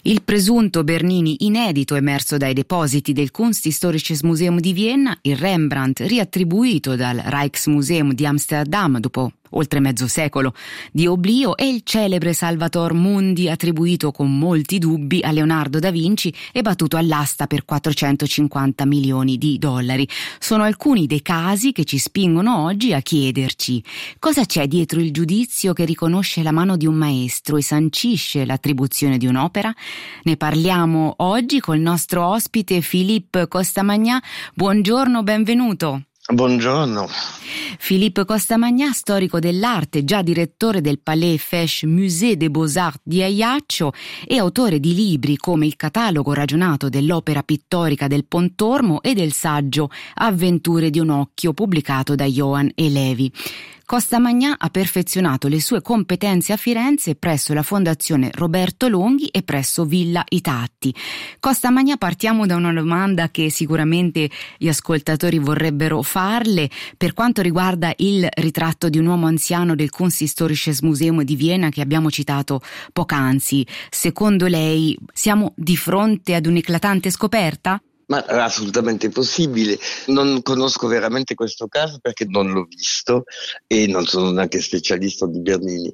Il presunto Bernini inedito emerso dai depositi del Kunsthistorisches Museum di Vienna, il Rembrandt riattribuito dal Rijksmuseum di Amsterdam dopo oltre mezzo secolo di oblio e il celebre Salvator Mundi attribuito con molti dubbi a Leonardo da Vinci e battuto all'asta per 450 milioni di dollari. Sono alcuni dei casi che ci spingono oggi a chiederci cosa c'è dietro il giudizio che riconosce la mano di un maestro e sancisce l'attribuzione di un'opera. Ne parliamo oggi col nostro ospite Philippe Costamagna. Buongiorno, benvenuto. Buongiorno. Philippe Costamagna, storico dell'arte, già direttore del Palais Fesch Musée des Beaux-Arts di Ajaccio e autore di libri come Il catalogo ragionato dell'opera pittorica del Pontormo e del saggio Avventure di un occhio pubblicato da Johann Elevi. Costamagna ha perfezionato le sue competenze a Firenze presso la Fondazione Roberto Longhi e presso Villa Itatti. Costamagna, partiamo da una domanda che sicuramente gli ascoltatori vorrebbero farle per quanto riguarda il ritratto di un uomo anziano del Kunsthistorisches Museum di Vienna che abbiamo citato poc'anzi. Secondo lei siamo di fronte ad un'eclatante scoperta? Ma è assolutamente possibile. Non conosco veramente questo caso perché non l'ho visto e non sono neanche specialista di Bernini,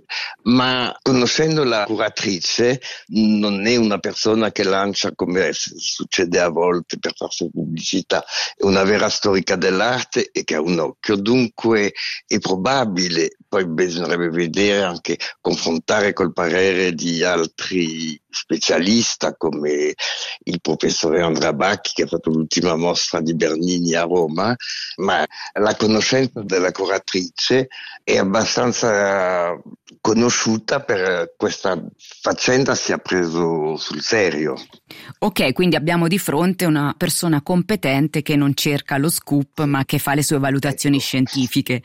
ma conoscendo la curatrice non è una persona che lancia, come succede a volte per farsi pubblicità, è una vera storica dell'arte e che ha un occhio, dunque è probabile. Poi bisognerebbe vedere, anche confrontare col parere di altri specialisti come il professore Andrea Bacchi che ha fatto l'ultima mostra di Bernini a Roma, ma la conoscenza della curatrice è abbastanza conosciuta per questa faccenda sia preso sul serio. Ok, quindi abbiamo di fronte una persona competente che non cerca lo scoop ma che fa le sue valutazioni scientifiche.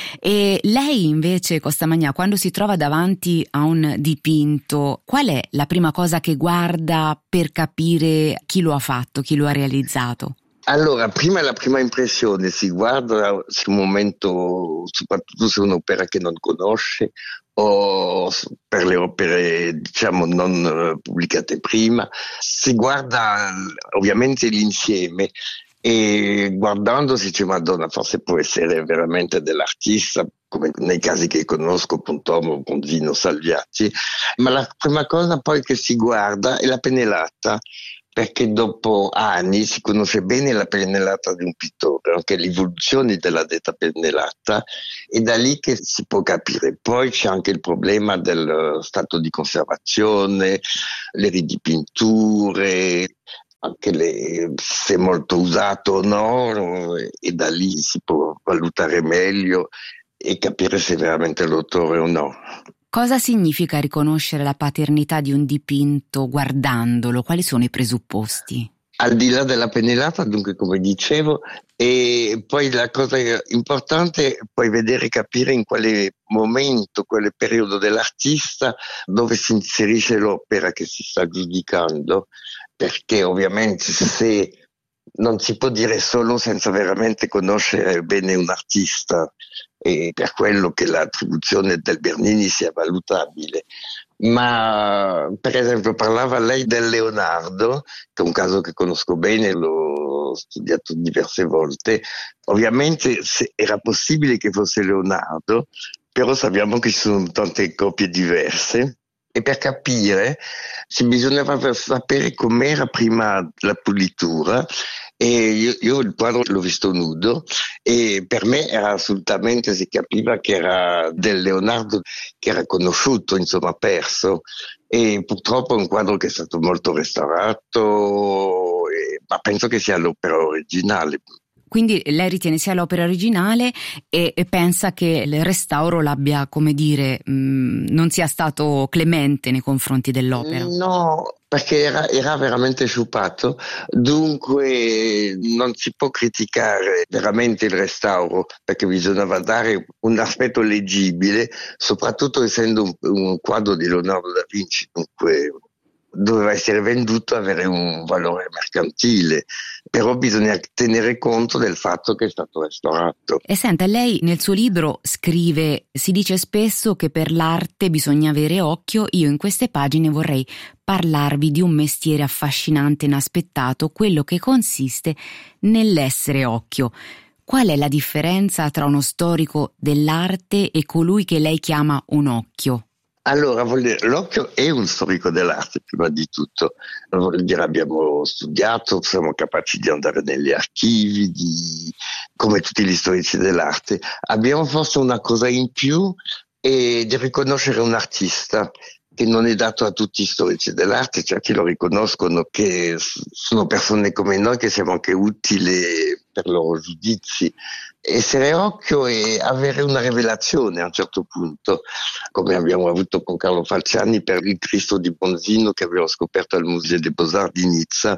E lei invece, Costamagna, quando si trova davanti a un dipinto, qual è la prima cosa che guarda per capire chi lo ha fatto, chi lo ha realizzato? Allora, prima la prima impressione, si guarda sul momento, soprattutto se è un'opera che non conosce o per le opere, diciamo, non pubblicate prima, si guarda ovviamente l'insieme e guardando si dice Madonna, forse può essere veramente dell'artista, come nei casi che conosco, Pontormo, Bronzino, Salviati, ma la prima cosa poi che si guarda è la pennellata, perché dopo anni si conosce bene la pennellata di un pittore, anche l'evoluzione della detta pennellata, è da lì che si può capire. Poi c'è anche il problema del stato di conservazione, le ridipinture, anche se è molto usato o no, e da lì si può valutare meglio e capire se è veramente l'autore o no. Cosa significa riconoscere la paternità di un dipinto guardandolo? Quali sono i presupposti? Al di là della pennellata, dunque, come dicevo, e poi la cosa importante è poi vedere e capire in quale momento, quale periodo dell'artista, dove si inserisce l'opera che si sta giudicando, perché ovviamente se non si può dire solo senza veramente conoscere bene un artista, e per quello che l'attribuzione del Bernini sia valutabile. Ma per esempio parlava lei del Leonardo, che è un caso che conosco bene, l'ho studiato diverse volte. Ovviamente era possibile che fosse Leonardo, però sappiamo che ci sono tante copie diverse. E per capire bisognava sapere com'era prima la pulitura, e io il quadro l'ho visto nudo e per me era assolutamente, si capiva che era del Leonardo che era conosciuto, insomma perso, e purtroppo è un quadro che è stato molto restaurato, ma penso che sia l'opera originale. Quindi lei ritiene sia l'opera originale e pensa che il restauro l'abbia, come dire, non sia stato clemente nei confronti dell'opera? No, perché era veramente sciupato, dunque non si può criticare veramente il restauro, perché bisognava dare un aspetto leggibile, soprattutto essendo un quadro di Leonardo da Vinci, dunque doveva essere venduto, avere un valore mercantile, però bisogna tenere conto del fatto che è stato restaurato. E senta, lei nel suo libro scrive: si dice spesso che per l'arte bisogna avere occhio. Io in queste pagine vorrei parlarvi di un mestiere affascinante e inaspettato, quello che consiste nell'essere occhio. Qual è la differenza tra uno storico dell'arte e colui che lei chiama un occhio? Allora, l'occhio è un storico dell'arte, prima di tutto. Vuol dire, abbiamo studiato, siamo capaci di andare negli archivi, come tutti gli storici dell'arte. Abbiamo forse una cosa in più, è di riconoscere un artista, che non è dato a tutti gli storici dell'arte, cioè che lo riconoscono, che sono persone come noi, che siamo anche utili per i loro giudizi. Essere occhio è avere una rivelazione a un certo punto, come abbiamo avuto con Carlo Falciani per il Cristo di Bronzino che abbiamo scoperto al Musée des Beaux-Arts di Nizza.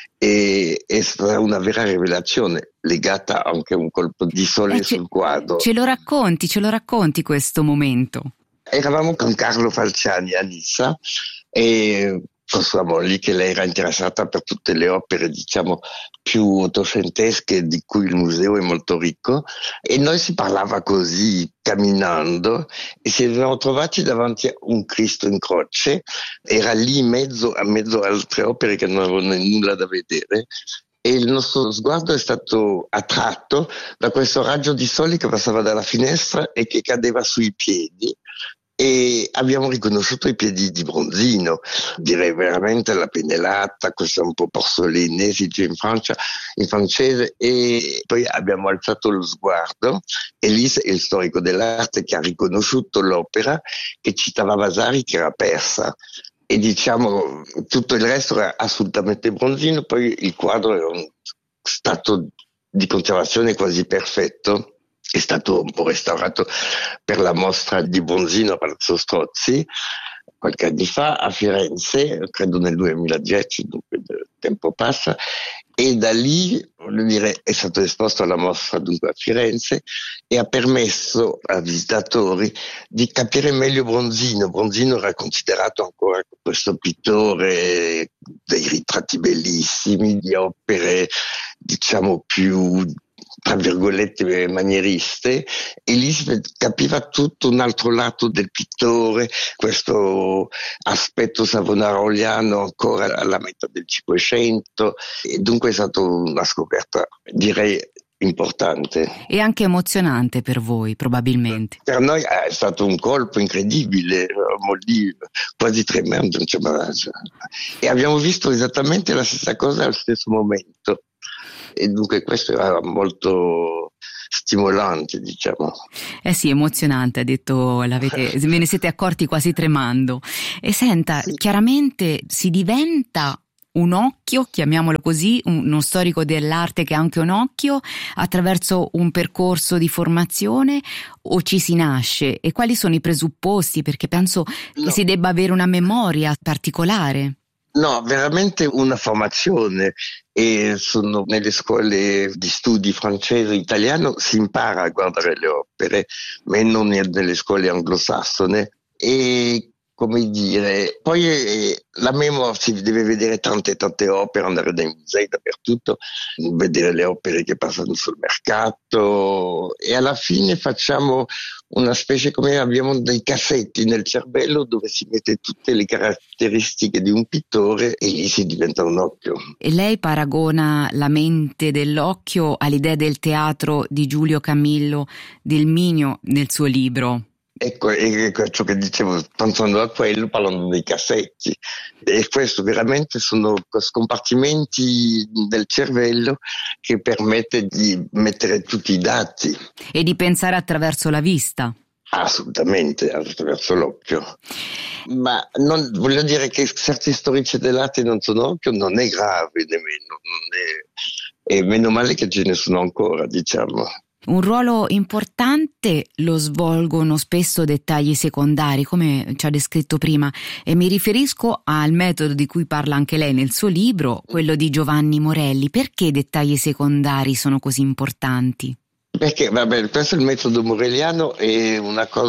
È stata una vera rivelazione, legata anche a un colpo di sole sul quadro. Ce lo racconti questo momento? Eravamo con Carlo Falciani a Nizza e con sua moglie, che lei era interessata per tutte le opere, diciamo, più ottocentesche di cui il museo è molto ricco, e noi si parlava così camminando e ci eravamo trovati davanti a un Cristo in croce. Era lì a mezzo a altre opere che non avevano nulla da vedere, e il nostro sguardo è stato attratto da questo raggio di sole che passava dalla finestra e che cadeva sui piedi, e abbiamo riconosciuto i piedi di Bronzino, direi veramente la pennellata, questo è un po' porcelaine, si dice in francese, e poi abbiamo alzato lo sguardo e lì è il storico dell'arte che ha riconosciuto l'opera, che citava Vasari, che era persa. E diciamo tutto il resto era assolutamente Bronzino. Poi il quadro è un stato di conservazione quasi perfetto, è stato un po' restaurato per la mostra di Bronzino a Palazzo Strozzi qualche anni fa a Firenze, credo nel 2010, dunque il tempo passa, e da lì, voglio dire, è stato esposto alla mostra dunque a Firenze e ha permesso ai visitatori di capire meglio Bronzino. Bronzino era considerato ancora questo pittore dei ritratti bellissimi, di opere diciamo più, tra virgolette, manieriste, e lì si capiva tutto un altro lato del pittore, questo aspetto savonaroliano ancora alla metà del Cinquecento, e dunque è stata una scoperta, direi, importante. E anche emozionante per voi, probabilmente. Per noi è stato un colpo incredibile, lì quasi tremendo, e abbiamo visto esattamente la stessa cosa allo stesso momento. E dunque questo era molto stimolante, diciamo. Eh sì, emozionante, ha detto, ve ne siete accorti quasi tremando. E senta, sì. Chiaramente si diventa un occhio, chiamiamolo così, uno storico dell'arte che ha anche un occhio, attraverso un percorso di formazione, o ci si nasce? E quali sono i presupposti? Perché penso che si debba avere una memoria particolare. No, veramente una formazione, e sono nelle scuole di studi francese e italiano si impara a guardare le opere, ma non nelle scuole anglosassone, e come dire, poi la memoria, si deve vedere tante opere, andare nei musei dappertutto, vedere le opere che passano sul mercato, e alla fine facciamo una specie, come abbiamo dei cassetti nel cervello dove si mette tutte le caratteristiche di un pittore e lì si diventa un occhio. E lei paragona la mente dell'occhio all'idea del teatro di Giulio Camillo del Minio nel suo libro. Ecco, è ciò che dicevo, pensando a quello, parlando dei cassetti, e questo veramente sono scompartimenti del cervello che permette di mettere tutti i dati. E di pensare attraverso la vista. Assolutamente, attraverso l'occhio. Ma non voglio dire che certi storici dell'arte non sono occhio, non è grave nemmeno, e meno male che ce ne sono ancora, diciamo. Un ruolo importante lo svolgono spesso dettagli secondari, come ci ha descritto prima, e mi riferisco al metodo di cui parla anche lei nel suo libro, quello di Giovanni Morelli. Perché i dettagli secondari sono così importanti? Perché, questo è il metodo morelliano, è una cosa che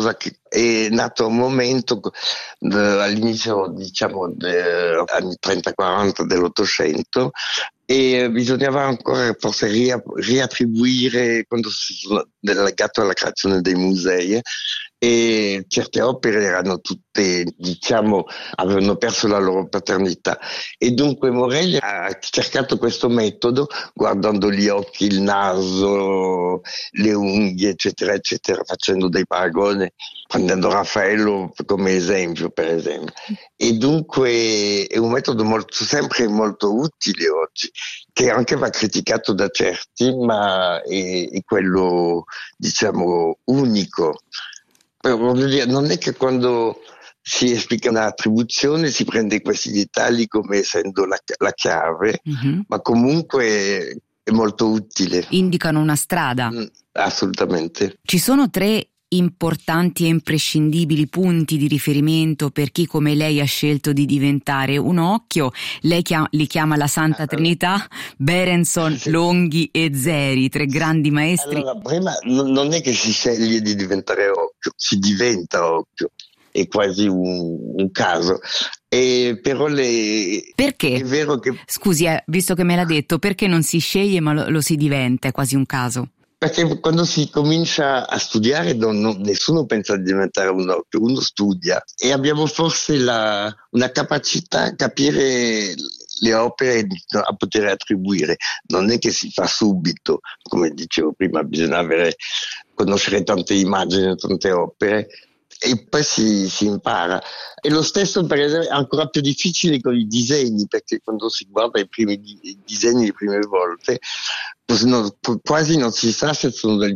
è nato un momento all'inizio, diciamo, anni 30-40 dell'Ottocento, e bisognava ancora forse riattribuire, quando si sono legato alla creazione dei musei, e certe opere erano tutte, diciamo, avevano perso la loro paternità, e dunque Morelli ha cercato questo metodo guardando gli occhi, il naso, le unghie, eccetera eccetera, facendo dei paragoni, prendendo Raffaello come esempio, per esempio. E dunque è un metodo sempre molto utile oggi, che anche va criticato da certi, ma è quello, diciamo, unico. Voglio dire, non è che quando si esplica un'attribuzione si prende questi dettagli come essendo la chiave, ma comunque è molto utile. Indicano una strada. Assolutamente. Ci sono 3 importanti e imprescindibili punti di riferimento per chi come lei ha scelto di diventare un occhio. Lei li chiama la Santa Trinità: Berenson, Longhi e Zeri, 3 grandi maestri. Allora, prima non è che si sceglie di diventare occhio, si diventa occhio, è quasi un caso. Però perché? È vero che... Scusi, visto che me l'ha detto, perché non si sceglie ma lo si diventa, è quasi un caso? Perché quando si comincia a studiare nessuno pensa di diventare un occhio, uno studia, e abbiamo forse una capacità a capire le opere a poter attribuire. Non è che si fa subito, come dicevo prima, bisogna conoscere tante immagini, tante opere, e poi si impara. E lo stesso, per esempio, è ancora più difficile con i disegni, perché quando si guarda i primi disegni le prime volte, quasi non si sa se sono del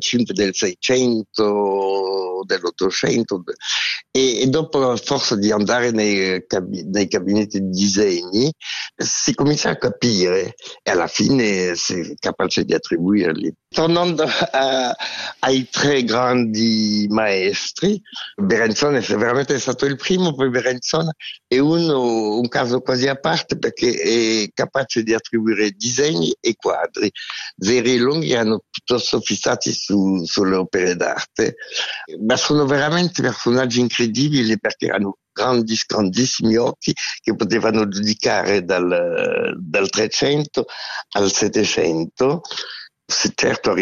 600, dell'800, e dopo, a forza di andare nei gabinetti di disegni, si comincia a capire, e alla fine si è capace di attribuirli. Tornando ai 3 grandi maestri, Berenson è veramente stato il primo, poi Berenson è un caso quasi a parte, perché è capace di attribuire disegni e quadri. Zeri e Longhi erano piuttosto fissati sulle opere d'arte, ma sono veramente personaggi incredibili, perché hanno grandissimi occhi che potevano giudicare dal 300 al 700. Se certo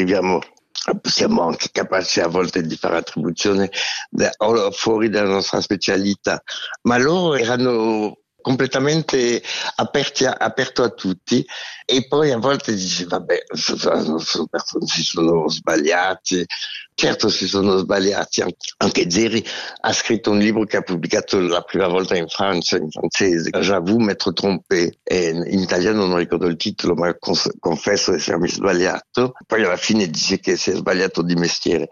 siamo anche capaci a volte di fare attribuzione fuori dalla nostra specialità, ma loro erano completamente aperto a tutti, e poi a volte dici vabbè, sono persone, si sono sbagliati. Certo si sono sbagliati, anche Zeri ha scritto un libro che ha pubblicato la prima volta in Francia, in francese, J'avoue m'être trompé, e in italiano non ricordo il titolo, ma confesso di essermi sbagliato. Poi alla fine dice che si è sbagliato di mestiere,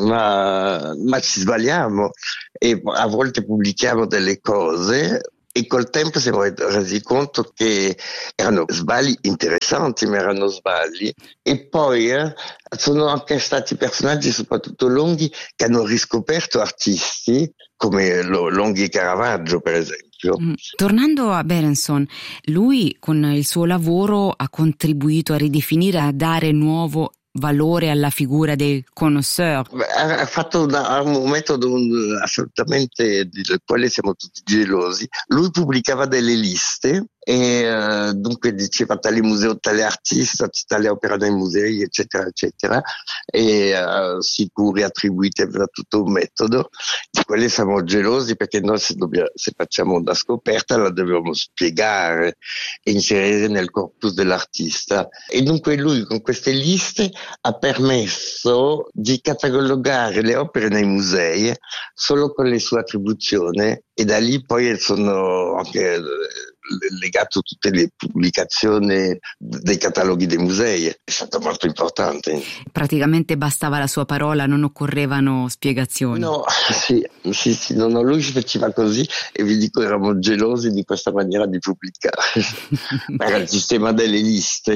ma ci sbagliamo, e a volte pubblichiamo delle cose e col tempo siamo resi conto che erano sbagli interessanti, ma erano sbagli. E poi sono anche stati personaggi, soprattutto Longhi, che hanno riscoperto artisti come Longhi e Caravaggio, per esempio. Tornando a Berenson, lui con il suo lavoro ha contribuito a ridefinire, a dare nuovo valore alla figura del connoisseur. Ha fatto un metodo assolutamente del quale siamo tutti gelosi. Lui pubblicava delle liste e dunque diceva tale museo, tale artista, tale opera nei musei, eccetera eccetera, e sicuri attribuiti, aveva tutto un metodo. Di quelli siamo gelosi, perché noi se facciamo una scoperta la dobbiamo spiegare e inserire nel corpus dell'artista, e dunque lui con queste liste ha permesso di catalogare le opere nei musei solo con le sue attribuzioni, e da lì poi sono anche legato tutte le pubblicazioni dei cataloghi dei musei. È stato molto importante. Praticamente bastava la sua parola, non occorrevano spiegazioni. No, sì, lui si faceva così, e vi dico, eravamo gelosi di questa maniera di pubblicare. Era il sistema delle liste.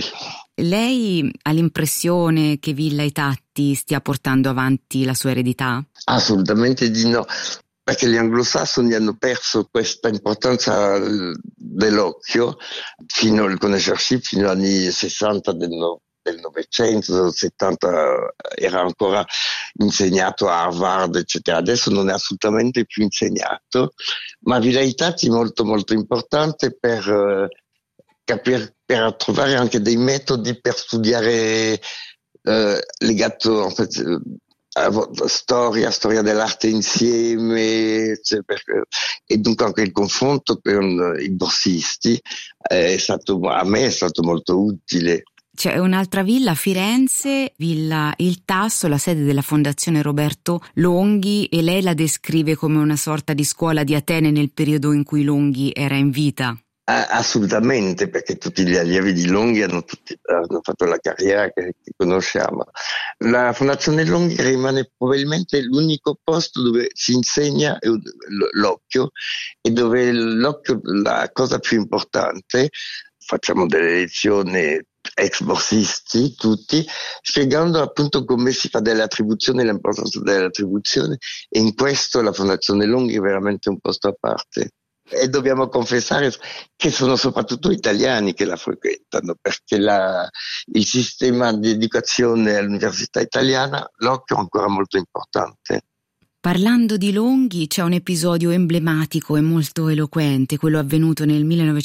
Lei ha l'impressione che Villa e Tatti stia portando avanti la sua eredità? Assolutamente di no, perché gli anglosassoni hanno perso questa importanza dell'occhio fino al conoscersi, fino agli anni 60 del del Novecento, del 70, era ancora insegnato a Harvard, eccetera. Adesso non è assolutamente più insegnato, ma Villaitati è molto molto importante per per trovare anche dei metodi per studiare legato en fait, storia dell'arte insieme, cioè, e dunque anche il confronto con i borsisti a me è stato molto utile. C'è un'altra villa a Firenze, Villa Il Tasso, la sede della Fondazione Roberto Longhi, e lei la descrive come una sorta di scuola di Atene nel periodo in cui Longhi era in vita. Assolutamente, perché tutti gli allievi di Longhi hanno fatto la carriera che conosciamo. La Fondazione Longhi rimane probabilmente l'unico posto dove si insegna l'occhio, e dove l'occhio, la cosa più importante, facciamo delle lezioni ex borsisti tutti, spiegando appunto come si fa delle attribuzioni, l'importanza delle attribuzioni, e in questo la Fondazione Longhi è veramente un posto a parte. E dobbiamo confessare che sono soprattutto italiani che la frequentano, perché il sistema di educazione all'università italiana, l'occhio è ancora molto importante. Parlando di Longhi, c'è un episodio emblematico e molto eloquente, quello avvenuto nel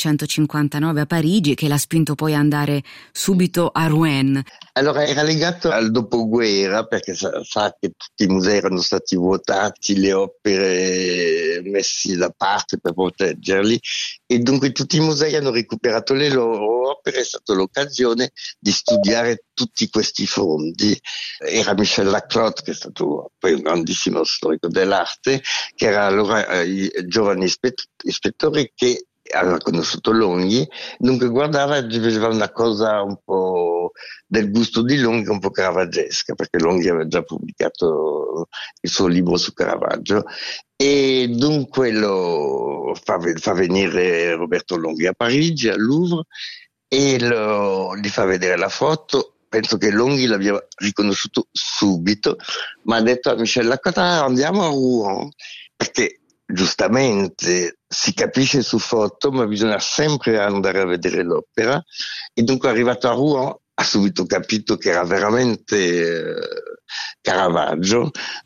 1959 a Parigi, che l'ha spinto poi ad andare subito a Rouen. Allora, era legato al dopoguerra, perché sa che tutti i musei erano stati vuotati, le opere messe da parte per proteggerli, e dunque tutti i musei hanno recuperato le loro opere. È stata l'occasione di studiare tutti questi fondi. Era Michel Laclotte, che è stato poi un grandissimo storico dell'arte, che era allora il giovane ispettore che aveva conosciuto Longhi, dunque guardava e vedeva una cosa un po' del gusto di Longhi, un po' caravaggesca, perché Longhi aveva già pubblicato il suo libro su Caravaggio, e dunque lo fa venire Roberto Longhi a Parigi, al Louvre, e gli fa vedere la foto. Penso che Longhi l'abbia riconosciuto subito, ma ha detto a Michel Lacroix: andiamo a Rouen, perché giustamente si capisce su foto, ma bisogna sempre andare a vedere l'opera. E dunque è arrivato a Rouen, ha subito capito che era veramente Caravaggio,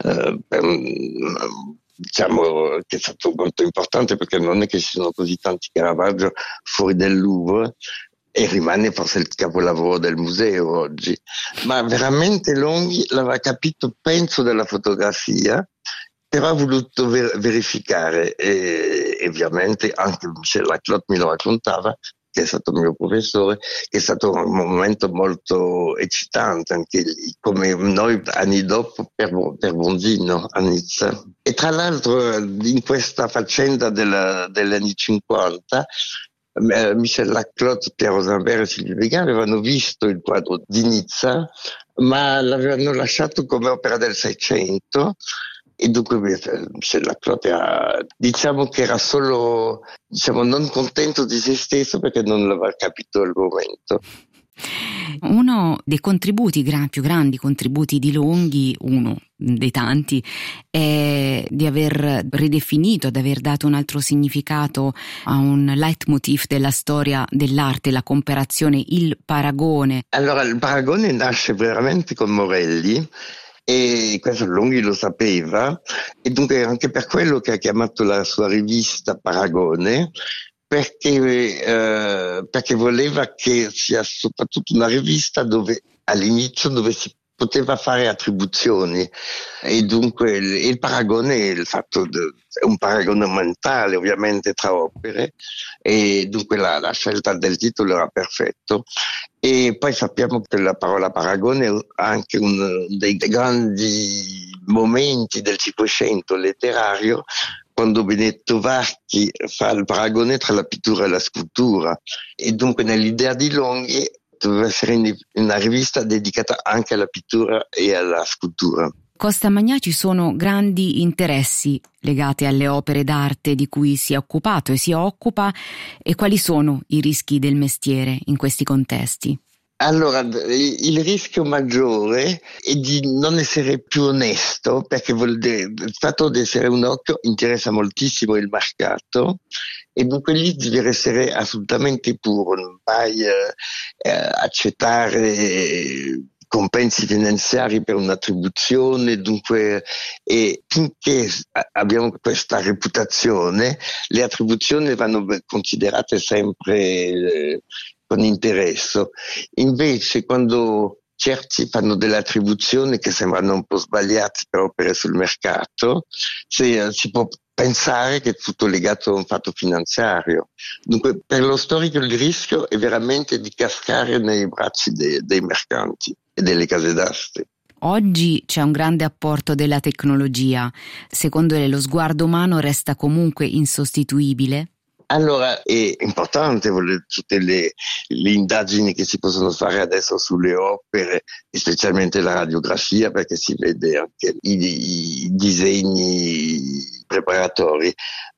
diciamo che è stato molto importante, perché non è che ci sono così tanti Caravaggio fuori del Louvre, e rimane forse il capolavoro del museo oggi, ma veramente Longhi l'aveva capito, penso, dalla fotografia, però ha voluto verificare, e ovviamente anche Michel Laclotte me lo raccontava, che è stato mio professore, che è stato un momento molto eccitante, anche lì, come noi anni dopo per Bonzino a Nizza. E tra l'altro in questa faccenda degli anni 50, Michel Laclotte, Pierre Rosenberg e Sylvie Béguin avevano visto il quadro di Nizza, ma l'avevano lasciato come opera del Seicento, e dunque Michel Laclotte diciamo che era solo, non contento di se stesso, perché non l'aveva capito al momento. Uno dei contributi, più grandi contributi di Longhi, uno dei tanti, è di aver ridefinito, di aver dato un altro significato a un leitmotiv della storia dell'arte, la comparazione, il paragone. Allora, il paragone nasce veramente con Morelli, e questo Longhi lo sapeva, e dunque anche per quello che ha chiamato la sua rivista Paragone, perché voleva che sia soprattutto una rivista dove all'inizio si poteva fare attribuzioni, e dunque il paragone, è un paragone mentale ovviamente tra opere, e dunque la scelta del titolo era perfetto. E poi sappiamo che la parola paragone è anche uno dei grandi momenti del Cinquecento letterario, quando Benedetto Varchi fa il paragone tra la pittura e la scultura, e dunque nell'idea di Longhi doveva essere una rivista dedicata anche alla pittura e alla scultura. Costa Magnà ci sono grandi interessi legati alle opere d'arte di cui si è occupato e si occupa, e quali sono i rischi del mestiere in questi contesti? Allora, il rischio maggiore è di non essere più onesto, perché vuol dire, il fatto di essere un occhio interessa moltissimo il mercato, e dunque lì devi essere assolutamente puro, non vai accettare compensi finanziari per un'attribuzione, dunque, e finché abbiamo questa reputazione, le attribuzioni vanno considerate sempre con interesse. Invece quando certi fanno delle attribuzioni che sembrano un po' sbagliate per opere sul mercato, si può pensare che è tutto legato a un fatto finanziario. Dunque per lo storico il rischio è veramente di cascare nei bracci dei mercanti e delle case d'aste. Oggi c'è un grande apporto della tecnologia. Secondo lei lo sguardo umano resta comunque insostituibile? Allora è importante tutte le indagini che si possono fare adesso sulle opere, e specialmente la radiografia, perché si vede anche i disegni preparatori,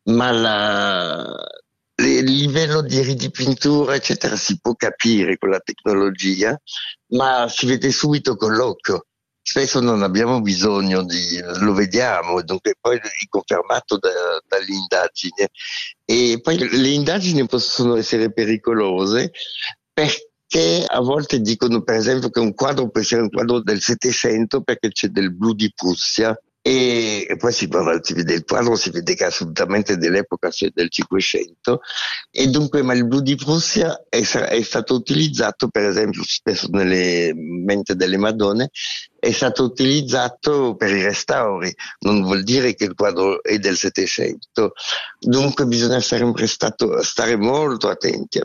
ma il livello di ridipintura eccetera si può capire con la tecnologia, ma si vede subito con l'occhio. Spesso non abbiamo bisogno lo vediamo, dunque poi è confermato dall'indagine. E poi le indagini possono essere pericolose perché a volte dicono per esempio che un quadro può essere un quadro del Settecento perché c'è del blu di Prussia, e poi si vede il quadro, si vede che assolutamente dell'epoca, cioè del Cinquecento, e dunque ma il blu di Prussia è stato utilizzato per esempio spesso nelle mente delle Madonne, è stato utilizzato per i restauri, non vuol dire che il quadro è del Settecento, dunque bisogna sempre stare molto attenti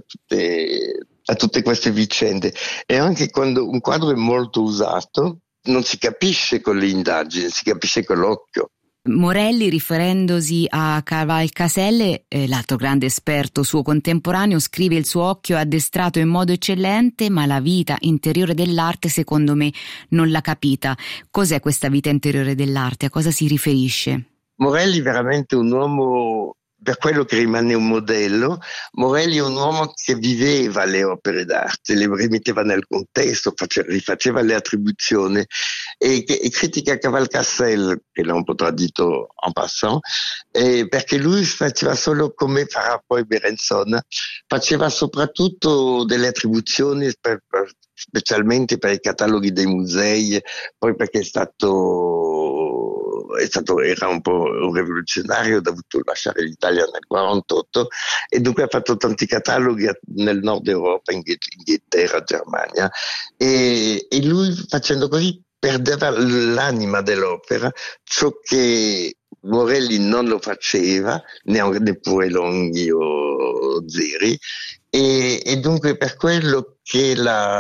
a tutte queste vicende, e anche quando un quadro è molto usato non si capisce con le indagini, si capisce con l'occhio. Morelli, riferendosi a Cavalcaselle, l'altro grande esperto suo contemporaneo, scrive: il suo occhio è addestrato in modo eccellente, ma la vita interiore dell'arte secondo me non l'ha capita. Cos'è questa vita interiore dell'arte? A cosa si riferisce? Morelli è veramente un uomo, per quello che rimane un modello. Morelli è un uomo che viveva le opere d'arte, le rimetteva nel contesto, rifaceva le attribuzioni, e critica Cavalcaselle, che l'ha un po' tradito en passant, perché lui faceva solo come farà poi Berenson, faceva soprattutto delle attribuzioni specialmente per i cataloghi dei musei, poi perché era un po' un rivoluzionario, ha dovuto lasciare l'Italia nel 1948 e dunque ha fatto tanti cataloghi nel nord Europa, Inghilterra, Germania, e lui facendo così perdeva l'anima dell'opera, ciò che Morelli non lo faceva, neppure Longhi o Zeri, e dunque per quello che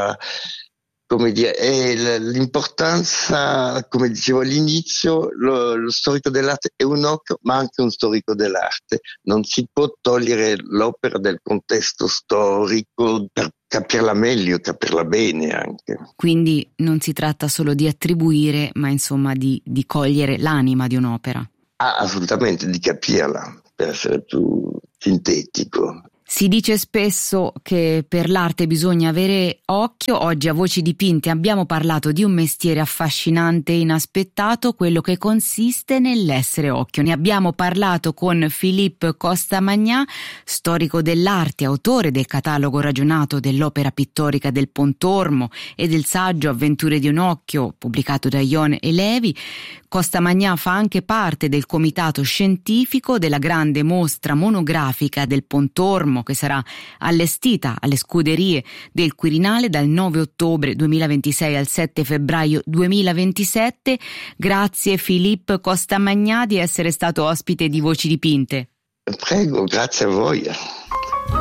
l'importanza, come dicevo all'inizio, lo storico dell'arte è un occhio, ma anche un storico dell'arte. Non si può togliere l'opera del contesto storico per capirla meglio, capirla bene anche. Quindi non si tratta solo di attribuire, ma insomma di cogliere l'anima di un'opera. Assolutamente, di capirla, per essere più sintetico. Si dice spesso che per l'arte bisogna avere occhio. Oggi a Voci Dipinte abbiamo parlato di un mestiere affascinante e inaspettato, quello che consiste nell'essere occhio. Ne abbiamo parlato con Philippe Costamagna, storico dell'arte, autore del catalogo ragionato dell'opera pittorica del Pontormo e del saggio Avventure di un occhio, pubblicato da Ion e Levi. Costamagna fa anche parte del comitato scientifico della grande mostra monografica del Pontormo, che sarà allestita alle Scuderie del Quirinale dal 9 ottobre 2026 al 7 febbraio 2027. Grazie Philippe Costamagna di essere stato ospite di Voci Dipinte. Prego, grazie a voi.